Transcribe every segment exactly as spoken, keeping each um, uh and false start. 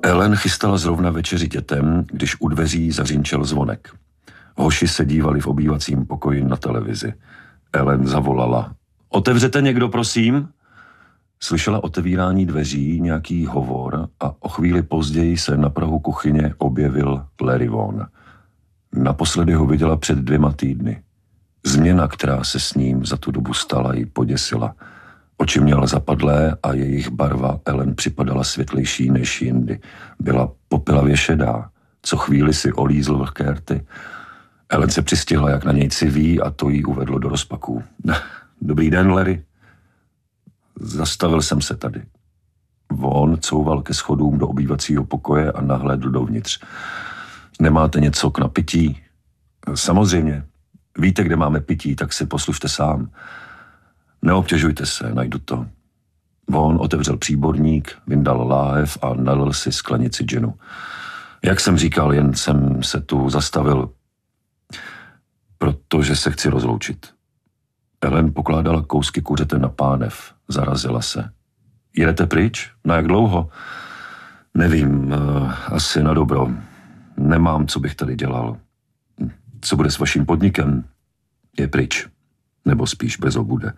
Ellen chystala zrovna večeři dětem, když u dveří zařinčel zvonek. Hoši se dívali v obývacím pokoji na televizi. Ellen zavolala. Otevřete někdo, prosím? Slyšela otevírání dveří, nějaký hovor a o chvíli později se na prahu kuchyně objevil Larry Vaughn. Naposledy ho viděla před dvěma týdny. Změna, která se s ním za tu dobu stala, ji poděsila. Oči měl zapadlé a jejich barva Ellen připadala světlejší než jindy. Byla popilavě šedá, co chvíli si olízl vlhké rty. Ellen se přistihla, jak na něj civí, a to jí uvedlo do rozpaků. Dobrý den, Larry. Zastavil jsem se tady. Vaughn couval ke schodům do obývacího pokoje a nahlédl dovnitř. Nemáte něco k napití? Samozřejmě. Víte, kde máme pití, tak si poslušte sám. Neobtěžujte se, najdu to. Vaughn otevřel příborník, vyndal láhev a nalil si sklenici džinu. Jak jsem říkal, jen jsem se tu zastavil, protože se chci rozloučit. Ellen pokládala kousky kuřete na pánev. Zarazila se. Jedete pryč? Na jak dlouho? Nevím, asi na dobro. Nemám, co bych tady dělal. Co bude s vaším podnikem? Je pryč. Nebo spíš brzo bude.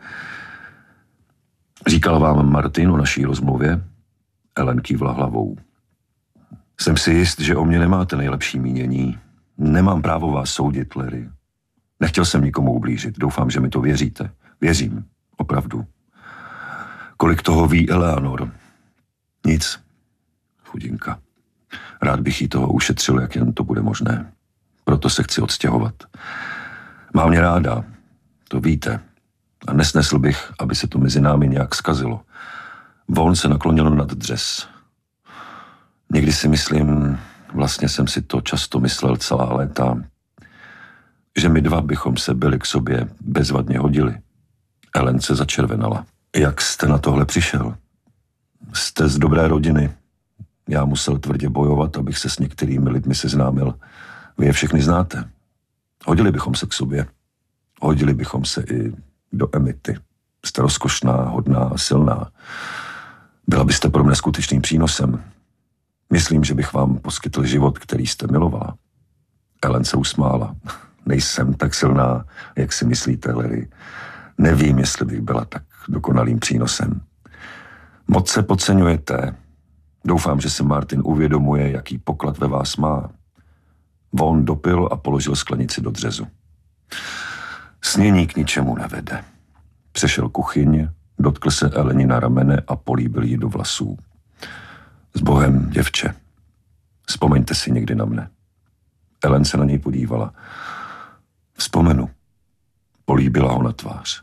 Říkal vám Martin o naší rozmluvě? Ellen kývla hlavou. Jsem si jist, že o mě nemáte nejlepší mínění. Nemám právo vás soudit, Larry. Nechtěl jsem nikomu ublížit. Doufám, že mi to věříte. Věřím. Opravdu. Kolik toho ví Eleanor? Nic. Chudinka. Rád bych jí toho ušetřil, jak jen to bude možné. Proto se chci odstěhovat. Mám mě ráda. To víte. A nesnesl bych, aby se to mezi námi nějak zkazilo. Vaughn se naklonil nad dřez. Někdy si myslím, vlastně jsem si to často myslel celá léta, že my dva bychom se byli k sobě bezvadně hodili. Ellen se začervenala. Jak jste na tohle přišel? Jste z dobré rodiny. Já musel tvrdě bojovat, abych se s některými lidmi seznámil. Vy je všechny znáte. Hodili bychom se k sobě. Hodili bychom se i do Emity. Jste rozkošná, hodná a silná. Byla byste pro mě skutečným přínosem. Myslím, že bych vám poskytl život, který jste milovala. Ellen se usmála. Nejsem tak silná, jak si myslíte, Larry. Nevím, jestli bych byla tak dokonalým přínosem. Moc se podceňujete. Doufám, že se Martin uvědomuje, jaký poklad ve vás má. Vaughn dopil a položil sklenici do dřezu. Snění k ničemu nevede. Přešel kuchyň, dotkl se Eleni na ramene a políbil jí do vlasů. S Bohem, děvče. Vzpomeňte si někdy na mne. Ellen se na něj podívala. Vzpomenu. Políbila ho na tvář.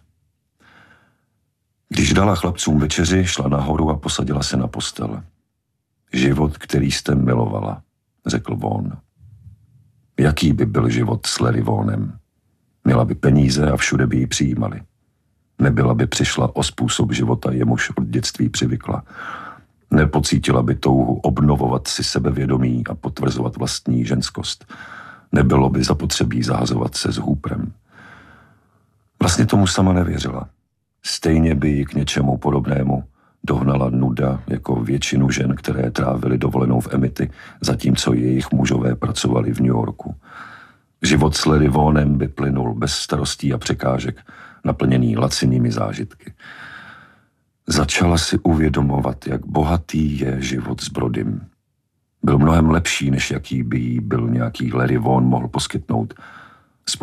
Když dala chlapcům večeři, šla nahoru a posadila se na postel. Život, který jste milovala, řekl Vaughn. Jaký by byl život s Larry Vaughanem? Měla by peníze a všude by ji přijímali. Nebyla by přišla o způsob života, jemuž od dětství přivykla. Nepocítila by touhu obnovovat si sebevědomí a potvrzovat vlastní ženskost. Nebylo by zapotřebí zahazovat se s hůprem. Vlastně tomu sama nevěřila. Stejně by ji k něčemu podobnému dohnala nuda jako většinu žen, které trávily dovolenou v Emity, zatímco jejich mužové pracovali v New Yorku. Život s Larry Vaughanem by plynul bez starostí a překážek, naplněný lacinými zážitky. Začala si uvědomovat, jak bohatý je život s Brodym. Byl mnohem lepší, než jaký by jí byl nějaký Larry Vaughn mohl poskytnout,